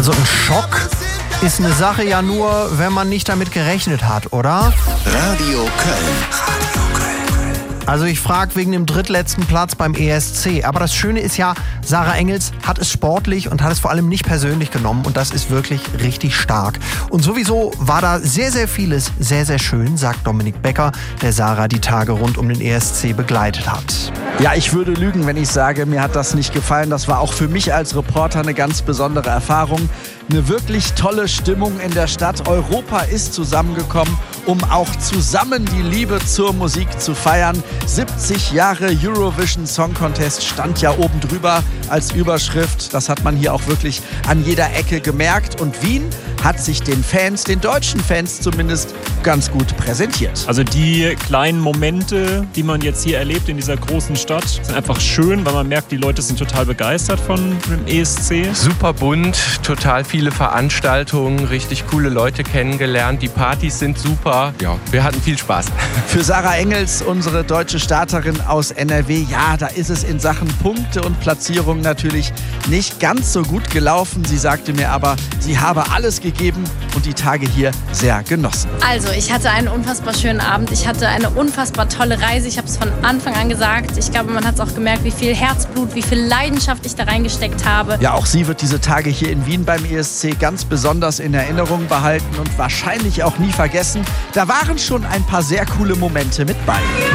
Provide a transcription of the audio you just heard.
Also ein Schock ist eine Sache ja nur, wenn man nicht damit gerechnet hat, oder? Radio Köln. Also ich frage wegen dem drittletzten Platz beim ESC. Aber das Schöne ist ja, Sarah Engels hat es sportlich und hat es vor allem nicht persönlich genommen. Und das ist wirklich richtig stark. Und sowieso war da sehr, sehr vieles sehr, sehr schön, sagt Dominik Becker, der Sarah die Tage rund um den ESC begleitet hat. Ja, ich würde lügen, wenn ich sage, mir hat das nicht gefallen. Das war auch für mich als Reporter eine ganz besondere Erfahrung. Eine wirklich tolle Stimmung in der Stadt. Europa ist zusammengekommen, um auch zusammen die Liebe zur Musik zu feiern. 70 Jahre Eurovision Song Contest stand ja oben drüber als Überschrift. Das hat man hier auch wirklich an jeder Ecke gemerkt. Und Wien hat sich den Fans, den deutschen Fans zumindest, ganz gut präsentiert. Also die kleinen Momente, die man jetzt hier erlebt in dieser großen Stadt, sind einfach schön, weil man merkt, die Leute sind total begeistert von dem ESC. Super bunt, total viele Veranstaltungen, richtig coole Leute kennengelernt. Die Partys sind super. Ja, wir hatten viel Spaß. Für Sarah Engels, unsere deutsche Starterin aus NRW, ja, da ist es in Sachen Punkte und Platzierung natürlich nicht ganz so gut gelaufen. Sie sagte mir aber, sie habe alles gegeben und die Tage hier sehr genossen. Also, ich hatte einen unfassbar schönen Abend. Ich hatte eine unfassbar tolle Reise. Ich habe es von Anfang an gesagt. Ich glaube, man hat es auch gemerkt, wie viel Herzblut, wie viel Leidenschaft ich da reingesteckt habe. Ja, auch sie wird diese Tage hier in Wien beim ESC ganz besonders in Erinnerung behalten und wahrscheinlich auch nie vergessen. Da waren schon ein paar sehr coole Momente mit bei.